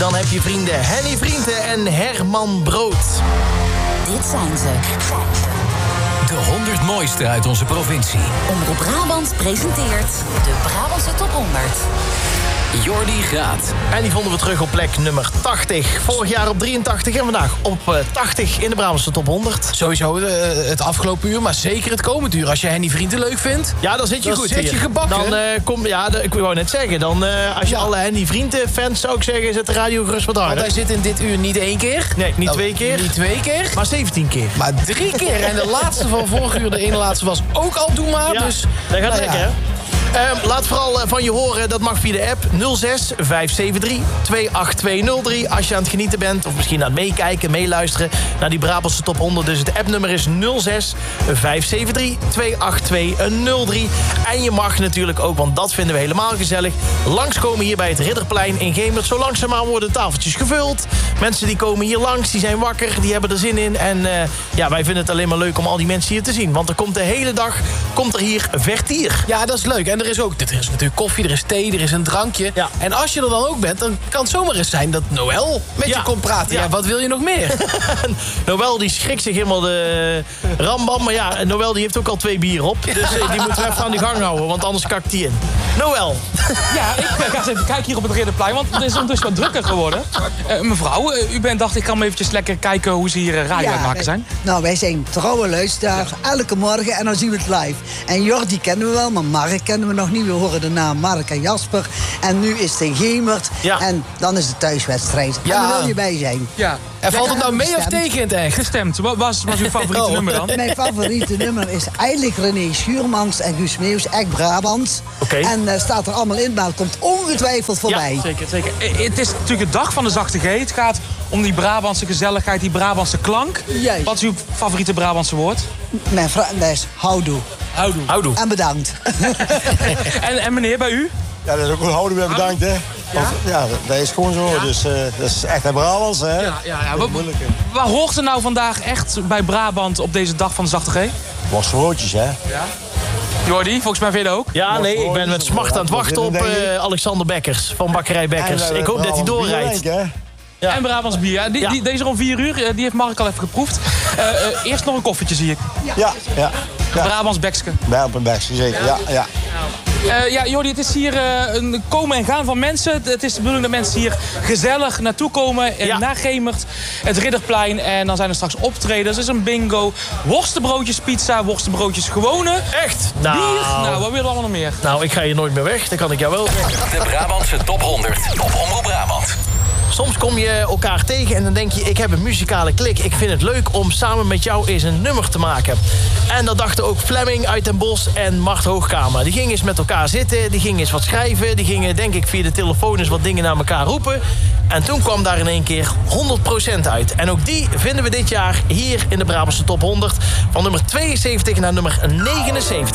dan heb je vrienden Henny Vrienden en Herman Brood. Dit zijn ze. De 100 mooiste uit onze provincie. Omroep Brabant presenteert de Brabantse Top 100. Jordi Graat. En die vonden we terug op plek nummer 80. Vorig jaar op 83 en vandaag op 80 in de Brabantse Top 100. Sowieso het afgelopen uur, maar zeker het komend uur. Als je Henny Vrienden leuk vindt, ja, dan zit je dan goed zit hier. je gebakken. Dan ik wou net zeggen, dan als je alle Henny Vrienden fans zou ik zeggen, zet de radio gerust wat harder. Want hij zit in dit uur niet 1 keer. Nee, niet 2 keer. Niet 2 keer. Maar 17 keer. Maar 3 keer. En de laatste van vorig uur, de ene laatste was ook al Doe Maar. Ja, dus, dat gaat lekker, ja. hè? Laat vooral van je horen, dat mag via de app 06 573 28203. Als je aan het genieten bent, of misschien aan het meekijken, meeluisteren naar die Brabantse Top 100. Dus het appnummer is 06 573 28203. En je mag natuurlijk ook, want dat vinden we helemaal gezellig, langskomen hier bij het Ridderplein in Gemert. Zo langzaamaan worden tafeltjes gevuld. Mensen die komen hier langs, die zijn wakker, die hebben er zin in. En wij vinden het alleen maar leuk om al die mensen hier te zien. Want er komt de hele dag hier vertier. Ja, dat is leuk. En er is natuurlijk koffie, er is thee, er is een drankje. Ja. En als je er dan ook bent, dan kan het zomaar eens zijn dat Noël met je komt praten. Ja, wat wil je nog meer? Noël die schrikt zich helemaal de rambam. Maar ja, Noël die heeft ook al 2 bier op. Dus die moeten we even aan de gang houden, want anders kakt hij in. Noël. Ja, ik ga eens even kijken hier op het Ridderplein, want het is ondertussen wat drukker geworden. Mevrouw, dacht ik kan eventjes lekker kijken hoe ze hier radio aan het maken zijn. Nou, wij zijn trouwe luisteraars, elke morgen en dan zien we het live. En Jordi kennen we wel, maar Mark kennen we nog niet. We horen de naam Mark en Jasper. En nu is het in Gemert. Ja. En dan is de thuiswedstrijd. Ja. En daar wil je bij zijn. Ja. En valt het nou mee of tegen in het echt? Gestemd. Wat was uw favoriete nummer dan? Mijn favoriete nummer is eigenlijk René Schuurmans en Guus Meeuws, echt Brabants. Oké. En staat er allemaal in, maar het komt ongetwijfeld voorbij. Ja, zeker. Het is natuurlijk de dag van de zachte G. Het gaat om die Brabantse gezelligheid, die Brabantse klank. Juist. Wat is uw favoriete Brabantse woord? Mijn vraag is houdoe. Houdoe. En bedankt. En meneer, bij u? Ja, dat is ook een houden weer bedankt, hè. Want, ja, dat is gewoon zo. Ja. Dus dat is echt een Brabants, hè. Ja. Waar hoort er nou vandaag echt bij Brabant op deze dag van de zachte G? Worstbroodjes, hè. Ja. Jordi, volgens mij vind je dat ook? Ja, nee, ik ben met smart aan het wachten op Alexander Bekkers van Bakkerij Bekkers. Ik hoop dat hij doorrijdt. Ja. En Brabants bier. Ja. Deze om 4 uur, die heeft Mark al even geproefd. Eerst nog een koffietje, zie ik. Ja. Brabants bekske. Bij op een bekske, zeker. Ja. Jordi, het is hier een komen en gaan van mensen. Het is de bedoeling dat mensen hier gezellig naartoe komen. En naar Gemert, het Ridderplein. En dan zijn er straks optredens. Er is een bingo. Worstenbroodjes, pizza, worstenbroodjes gewone. Echt? Bier. Nou, wat willen we allemaal nog meer? Nou, ik ga hier nooit meer weg. Dat kan ik jou wel zeggen. De Brabantse Top 100 op Omroep Brabant. Soms kom je elkaar tegen en dan denk je, ik heb een muzikale klik. Ik vind het leuk om samen met jou eens een nummer te maken. En dat dachten ook Fleming uit Den Bosch en Mart Hoogkamer. Die gingen eens met elkaar zitten, die gingen eens wat schrijven. Die gingen, denk ik, via de telefoon eens wat dingen naar elkaar roepen. En toen kwam daar in één keer 100% uit. En ook die vinden we dit jaar hier in de Brabantse Top 100. Van nummer 72 naar nummer 79.